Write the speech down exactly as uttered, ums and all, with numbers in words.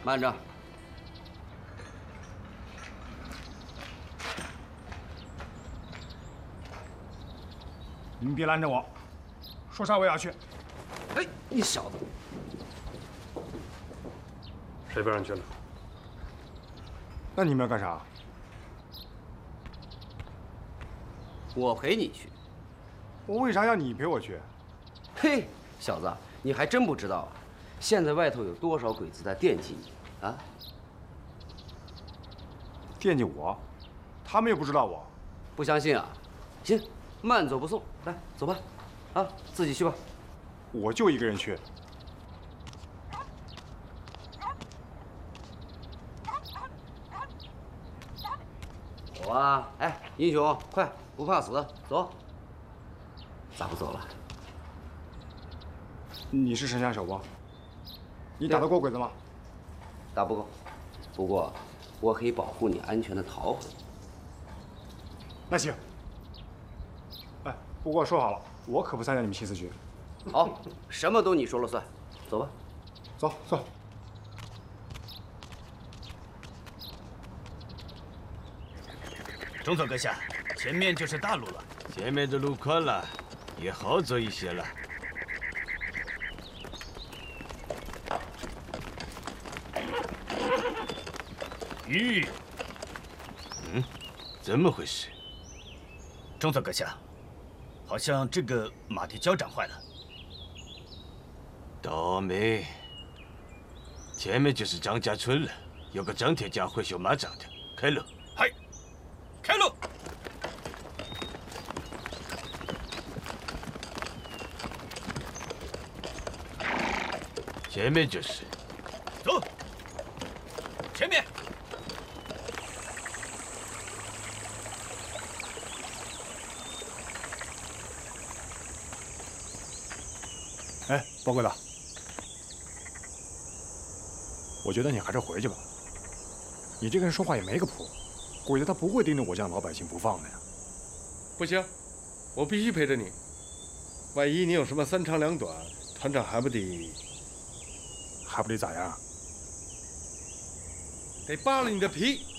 慢着。 你们别拦着我，说啥我也要去。 哎，你小子！ 谁不让你去了？ 那你们要干啥？ 我陪你去。 我为啥要你陪我去？ 嘿，小子，你还真不知道啊！现在外头有多少鬼子在惦记你啊？ 惦记我？他们又不知道我。 不相信啊？行，慢走不送，来，走吧。啊，自己去吧。 我就一个人去。 走啊！哎，英雄，快，不怕死，走。咋不走了？ 你是神枪手不？你打得过鬼子吗？ 打不过，不过我可以保护你安全的逃回。 那行。哎，不过说好了，我可不参加你们新四局。 好，什么都你说了算。走吧。 走走。 中佐阁下，前面就是大路了。前面的路宽了，也好走一些了。吁，嗯，怎么回事？中佐阁下，好像这个马蹄交长坏了。倒霉！前面就是张家村了，有个张铁匠会修马掌的，开路。嗨，开路！前面就是。走，前面。 哎，包鬼子，我觉得你还是回去吧。你这个人说话也没个谱，鬼子他不会盯着我这样老百姓不放的呀。 不行，我必须陪着你。万一你有什么三长两短，团长还不得…… 还不得咋样？ 得扒了你的皮。